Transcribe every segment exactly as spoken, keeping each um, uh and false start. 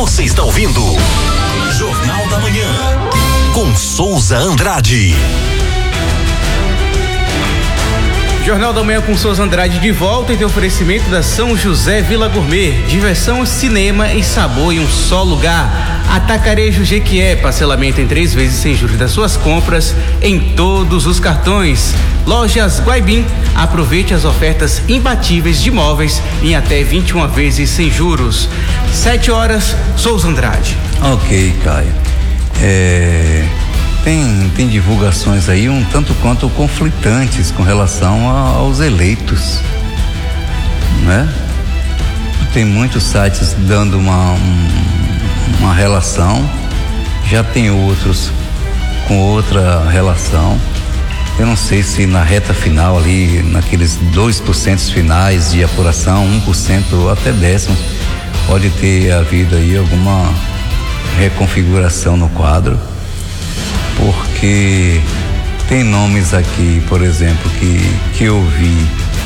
Você está ouvindo Jornal da Manhã com Souza Andrade. Jornal da Manhã com Souza Andrade de volta e tem oferecimento da São José Vila Gourmet. Diversão, cinema e sabor em um só lugar. Atacarejo Jequié, parcelamento em três vezes sem juros das suas compras em todos os cartões. Lojas Guaibim, aproveite as ofertas imbatíveis de imóveis em até vinte e uma vezes sem juros. Sete horas, Souza Andrade. Ok, Caio. É... Tem, tem divulgações aí um tanto quanto conflitantes com relação a, aos eleitos, né? Tem muitos sites dando uma, um, uma relação, já tem outros com outra relação. Eu não sei se na reta final ali, naqueles dois por cento finais de apuração, um por cento até décimo, pode ter havido aí alguma reconfiguração no quadro. Porque tem nomes aqui, por exemplo, que, que eu vi,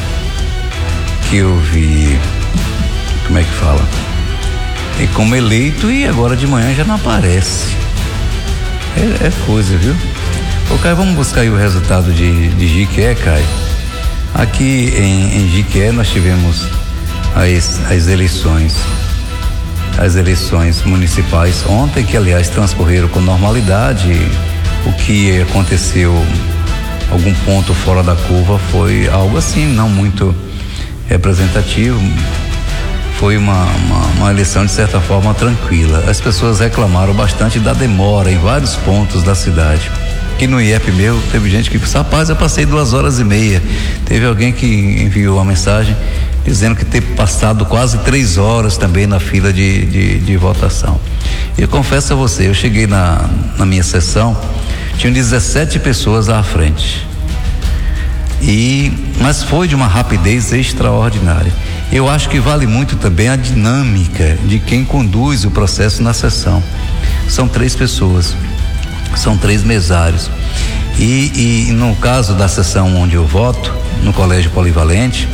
que eu vi, como é que fala? E como eleito e agora de manhã já não aparece. É, é coisa, viu? Ô, Caio, vamos buscar aí o resultado de, de Jiquié, Caio. Aqui em, em Jiquié nós tivemos as, as eleições, as eleições municipais ontem, que aliás transcorreram com normalidade. O que aconteceu, algum ponto fora da curva, foi algo assim, não muito representativo. Foi uma, uma, uma eleição de certa forma tranquila. As pessoas reclamaram bastante da demora em vários pontos da cidade. Que no I E P meu, teve gente que disse, rapaz, eu passei duas horas e meia. Teve alguém que enviou uma mensagem dizendo que teve passado quase três horas também na fila de, de, de votação. E eu confesso a você, eu cheguei na, na minha sessão, tinham dezessete pessoas à frente. E, mas foi de uma rapidez extraordinária. Eu acho que vale muito também a dinâmica de quem conduz o processo na sessão. São três pessoas, são três mesários. E, e no caso da sessão onde eu voto, no Colégio Polivalente,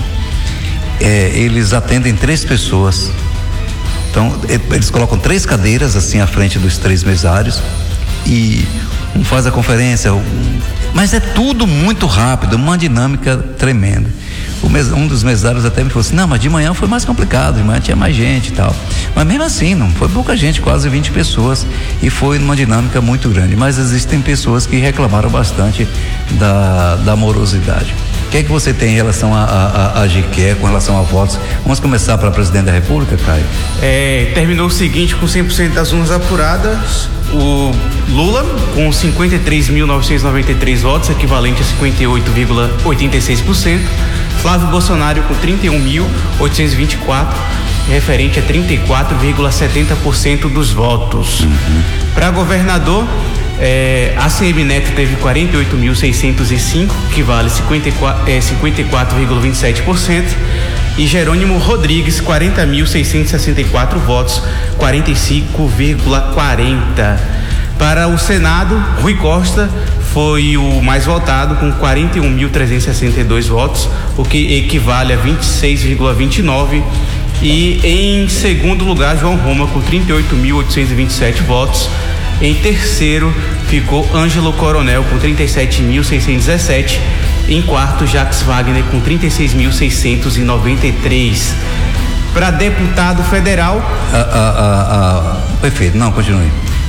é, eles atendem três pessoas. Então, eles colocam três cadeiras assim à frente dos três mesários e um faz a conferência, um, mas é tudo muito rápido, uma dinâmica tremenda. O mes, um dos mesários até me falou assim, não, mas de manhã foi mais complicado, de manhã tinha mais gente e tal. Mas mesmo assim, não foi pouca gente, quase vinte pessoas, e foi numa dinâmica muito grande. Mas existem pessoas que reclamaram bastante da, da morosidade. O que é que você tem em relação a, a, a Jiquié, com relação a votos? Vamos começar para presidente da República, Caio? É, terminou o seguinte, com cem por cento das urnas apuradas, o Lula com cinquenta e três mil novecentos e noventa e três votos, equivalente a cinquenta e oito vírgula oitenta e seis por cento. Flávio Bolsonaro com trinta e um mil oitocentos e vinte e quatro, referente a trinta e quatro vírgula setenta por cento dos votos. Uhum. Para governador, É, A C M Neto teve quarenta e oito mil seiscentos e cinco, que vale cinquenta e quatro vírgula vinte e sete por cento, e Jerônimo Rodrigues quarenta mil seiscentos e sessenta e quatro votos, quarenta e cinco vírgula quarenta. Para o Senado, Rui Costa foi o mais votado com quarenta e um mil trezentos e sessenta e dois votos, o que equivale a vinte e seis vírgula vinte e nove. E em segundo lugar, João Roma com trinta e oito mil oitocentos e vinte e sete votos. Em terceiro ficou Ângelo Coronel com trinta e sete mil seiscentos e dezessete. Em quarto, Jacques Wagner com trinta e seis mil seiscentos e noventa e três. Para deputado federal. Ah, ah, ah, ah, perfeito, não, continue.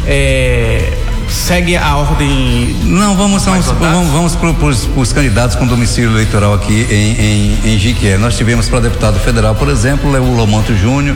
É, segue a ordem. Não, vamos, vamos, vamos, vamos para os candidatos com domicílio eleitoral aqui em, em, em Jiquié. Nós tivemos para deputado federal, por exemplo, o Lomanto Júnior,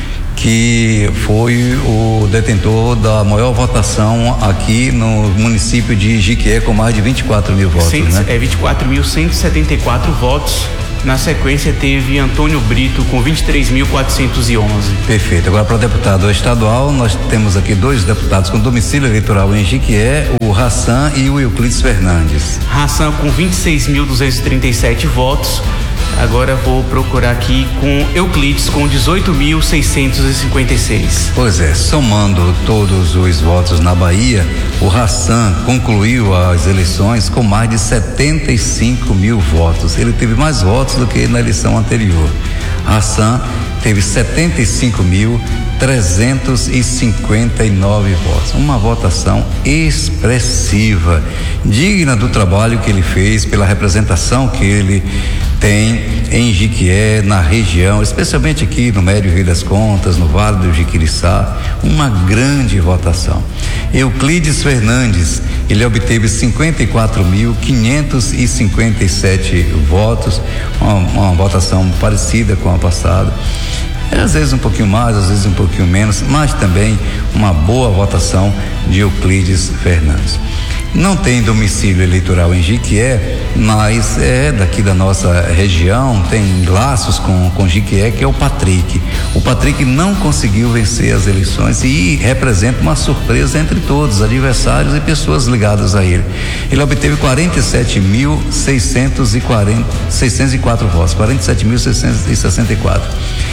que foi o detentor da maior votação aqui no município de Jiquié, com mais de vinte e quatro mil votos, Cento, né? É vinte e quatro mil cento e setenta e quatro votos. Na sequência teve Antônio Brito com vinte e três mil quatrocentos e onze. Perfeito. Agora para deputado estadual, nós temos aqui dois deputados com domicílio eleitoral em Jiquié, o Hassan e o Euclides Fernandes. Hassan com vinte e seis mil duzentos e trinta e sete votos. Agora vou procurar aqui com Euclides com dezoito mil seiscentos e cinquenta e seis. Pois é, somando todos os votos na Bahia, o Hassan concluiu as eleições com mais de setenta e cinco mil votos. Ele teve mais votos do que na eleição anterior. Hassan teve setenta e cinco mil trezentos e cinquenta e nove votos. Uma votação expressiva, digna do trabalho que ele fez, pela representação que ele tem em Jiquié, na região, especialmente aqui no Médio Rio das Contas, no Vale do Jiquiriçá. Uma grande votação. Euclides Fernandes, ele obteve cinquenta e quatro mil quinhentos e cinquenta e sete votos, uma, uma votação parecida com a passada. Às vezes um pouquinho mais, às vezes um pouquinho menos, mas também uma boa votação de Euclides Fernandes. Não tem domicílio eleitoral em Jiquié, mas é daqui da nossa região, tem laços com, com Jiquié, que é o Patrick. O Patrick não conseguiu vencer as eleições e representa uma surpresa entre todos, adversários e pessoas ligadas a ele. Ele obteve quarenta e sete mil seiscentos e quatro votos, quarenta e sete mil seiscentos e sessenta e quatro.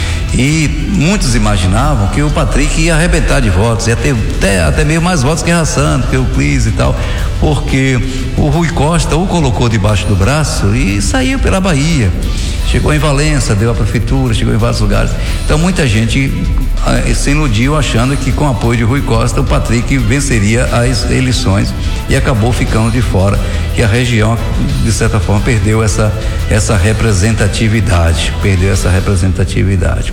E muitos imaginavam que o Patrick ia arrebentar de votos, ia ter até, até mesmo mais votos que Rassando, que o Clis e tal, porque o Rui Costa o colocou debaixo do braço e saiu pela Bahia. Chegou em Valença, deu a prefeitura, chegou em vários lugares. Então muita gente eh, se iludiu achando que com o apoio de Rui Costa o Patrick venceria as eleições e acabou ficando de fora, e a região de certa forma perdeu essa, essa representatividade, perdeu essa representatividade.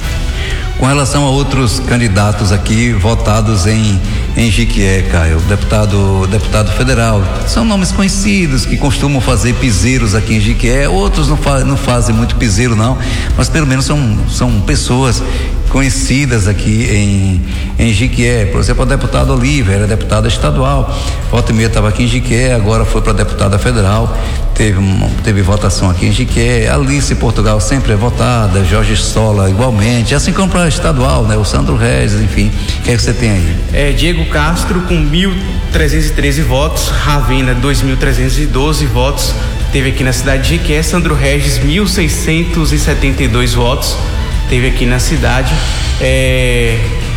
Com relação a outros candidatos aqui votados em em Jiquié, Caio, deputado deputado federal, são nomes conhecidos que costumam fazer piseiros aqui em Jiquié. Outros não, fa, não fazem muito piseiro não, mas pelo menos são são pessoas conhecidas aqui em em Jiquié. Por exemplo, o deputado Oliva era deputada estadual, volta e meia estava aqui em Jiquié, agora foi para deputada federal. Teve, uma, teve votação aqui em Jiquié. Alice Portugal sempre é votada, Jorge Sola igualmente, assim como para estadual, né? O Sandro Regis, enfim. O que é que você tem aí? É, Diego Castro com mil trezentos e treze votos, Ravena dois mil trezentos e doze votos, teve aqui na cidade de Jiquié. Sandro Regis mil seiscentos e setenta e dois votos, teve aqui na cidade. É...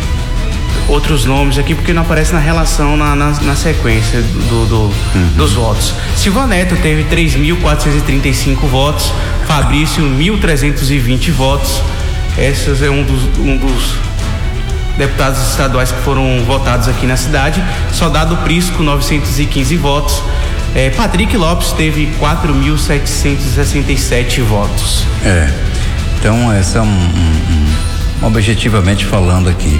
outros nomes aqui porque não aparece na relação na, na, na sequência do, do, uhum. dos votos. Silva Neto teve três mil quatrocentos e trinta e cinco votos, Fabrício mil trezentos e vinte votos. Esses é um dos, um dos deputados estaduais que foram votados aqui na cidade. Soldado Prisco novecentos e quinze votos. é, Patrick Lopes teve quatro mil setecentos e sessenta e sete votos. É, então essa é um, um, um objetivamente falando aqui.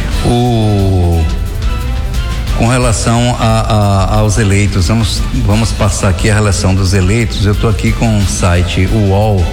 O, com relação a, a, aos eleitos, vamos, vamos passar aqui a relação dos eleitos. Eu estou aqui com o site, o U O L.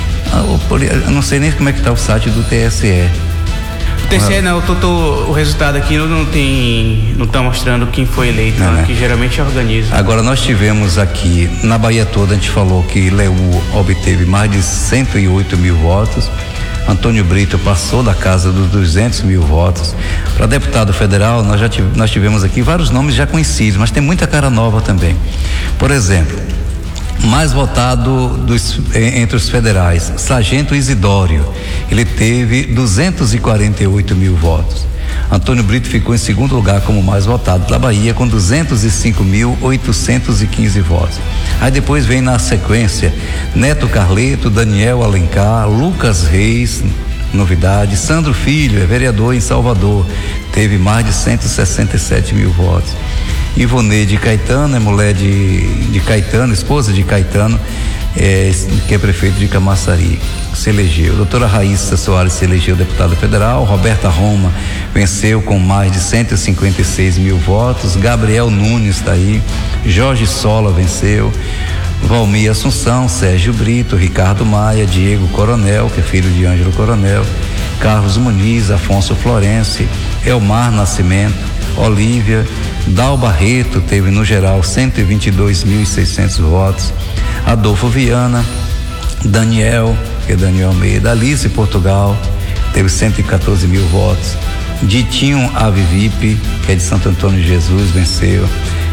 Eu não sei nem como é que está o site do T S E. O T S E não, tô, tô, o resultado aqui não tem, não está mostrando quem foi eleito, não, né? Que geralmente organiza. Agora nós tivemos aqui na Bahia toda, a gente falou que Leu obteve mais de cento e oito mil votos. Antônio Brito passou da casa dos duzentos mil votos. Para deputado federal, nós já tivemos, nós tivemos aqui vários nomes já conhecidos, mas tem muita cara nova também. Por exemplo, mais votado dos, entre os federais, Sargento Isidório, ele teve duzentos e quarenta e oito mil votos. Antônio Brito ficou em segundo lugar como mais votado da Bahia, com duzentos e cinco mil oitocentos e quinze votos. Aí depois vem na sequência Neto Carleto, Daniel Alencar, Lucas Reis, novidade, Sandro Filho, é vereador em Salvador, teve mais de cento e sessenta e sete mil votos. Ivoneide Caetano, é mulher de, de Caetano, esposa de Caetano, é, que é prefeito de Camaçari, se elegeu. Doutora Raíssa Soares se elegeu deputada federal. Roberta Roma venceu com mais de cento e cinquenta e seis mil votos. Gabriel Nunes está aí. Jorge Sola venceu. Valmir Assunção, Sérgio Brito, Ricardo Maia, Diego Coronel, que é filho de Ângelo Coronel, Carlos Muniz, Afonso Florense, Elmar Nascimento, Olívia, Dal Barreto teve no geral cento e vinte e dois mil e seiscentos votos. Adolfo Viana, Daniel, que é Daniel Almeida, Alice Portugal, teve cento e quatorze mil votos. Ditinho Avivipe, que é de Santo Antônio de Jesus, venceu.